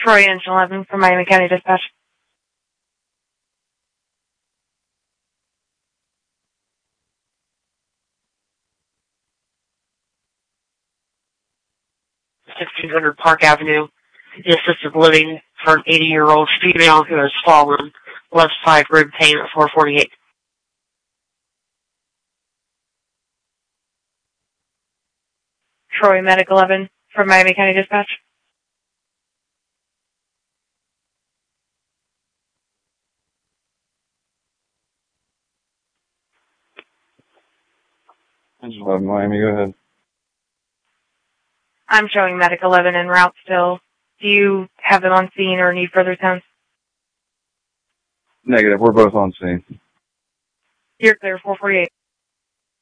Troy Engine 11 from Miami County Dispatch. $1,600 Park Avenue, the assisted living for an 80-year-old female who has fallen, left side rib pain at 448. Troy Medic 11 from Miami County Dispatch. Engine 11, Miami, go ahead. I'm showing Medic 11 en route still. Do you have them on scene or need further attempts? Negative, we're both on scene. You're clear, 448.